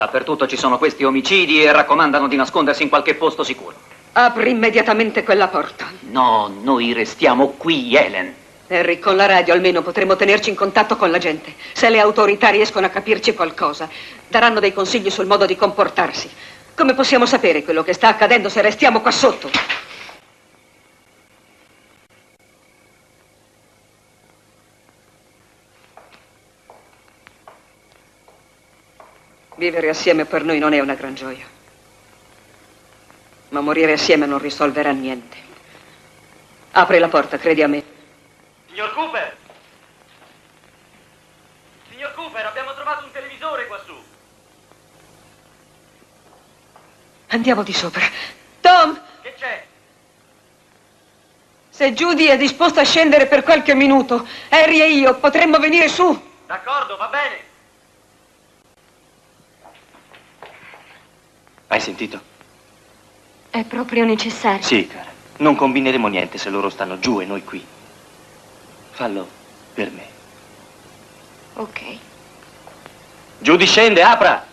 Dappertutto ci sono questi omicidi e raccomandano di nascondersi in qualche posto sicuro. Apri immediatamente quella porta. No, noi restiamo qui, Helen. Harry, con la radio almeno potremo tenerci in contatto con la gente. Se le autorità riescono a capirci qualcosa, daranno dei consigli sul modo di comportarsi. Come possiamo sapere quello che sta accadendo se restiamo qua sotto? Vivere assieme per noi non è una gran gioia. Ma morire assieme non risolverà niente. Apri la porta, credi a me. Signor Cooper! Signor Cooper, abbiamo trovato un televisore quassù. Andiamo di sopra. Tom! Che c'è? Se Judy è disposta a scendere per qualche minuto, Harry e io potremmo venire su. D'accordo, va bene. Hai sentito? È proprio necessario? Sì, cara. Non combineremo niente se loro stanno giù e noi qui. Fallo per me. Ok. Judy, scende, apra!